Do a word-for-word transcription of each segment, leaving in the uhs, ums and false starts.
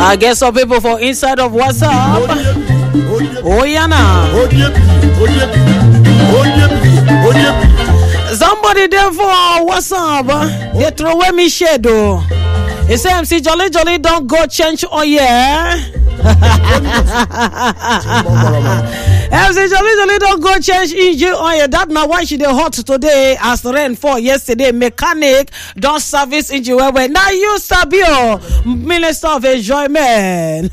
I guess some people for inside of WhatsApp. Oh yeah now. Somebody there for WhatsApp. They throw away me shadow. He say M C Jolly Jolly don't go change oh yeah. M C Jolly Jolly don't go change engine oil. That now why she dey hot today as rain fall yesterday. Mechanic don't service engine well well. Now you Sabio, Minister of Enjoyment.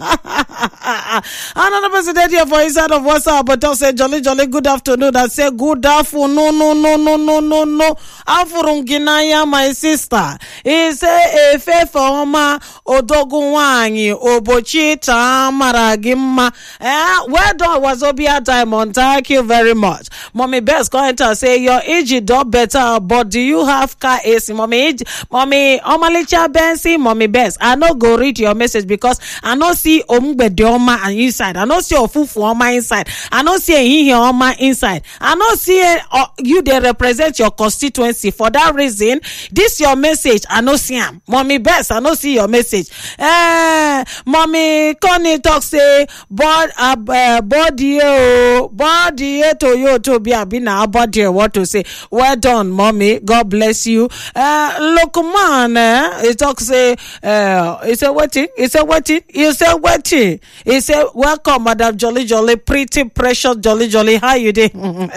Another president here for inside of WhatsApp, but don't say Jolly Jolly good afternoon. I say good afternoon. No no no no no no no. Afurunginaya my sister. He say efe forma odogunwanyi obochita maragima. Eh, well done was Obia Diamond. Thank you very much. Mommy Best comment and say your age do better, but do you have car A C? Mommy, mommy, Omalicha Bensi, Mommy Best. I no go read your message because I no see Ombe Dioma and inside. I no see Ofufu on my inside. I no see Hihi on my inside. I no see uh, you they represent your constituency. For that reason, this your message. I no see him. Mommy Best, I no see your message. Eh, Mommy Connie talk say, but uh, uh, body oh, body to you to be a bina body. What to say? Well done, Mommy. God bless you. Uh, look, man, eh, he talk say, uh, he say waiting, he say waiting, he say waiting. He say welcome, Madam Jolly Jolly, pretty precious Jolly Jolly. How you doing?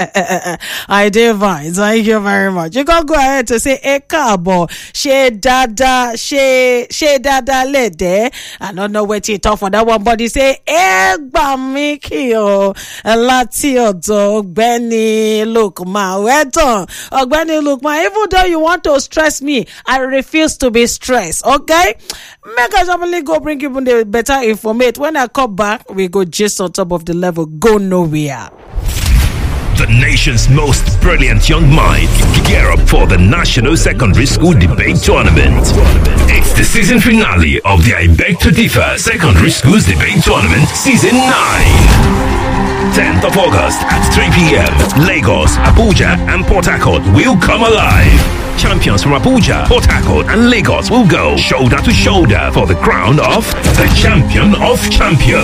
I did fine. Thank you very much. You can go ahead to say a cabo, she dada, she she dada lede. I don't know what you talk for that one, but he say egba mikio latio dog Benny look ma well done. Oh, Benny look ma. Even though you want to stress me, I refuse to be stressed. Okay, make us only go bring you the better information. When I come back, we go just on top of the level. Go nowhere. The nation's most brilliant young minds gear up for the National Secondary School Debate Tournament. It's the season finale of the Ibek to Differ Secondary Schools Debate Tournament Season nine. tenth of August at three p.m. Lagos, Abuja and Port Harcourt will come alive. Champions from Abuja, Port Harcourt and Lagos will go shoulder to shoulder for the crown of the Champion of Champions.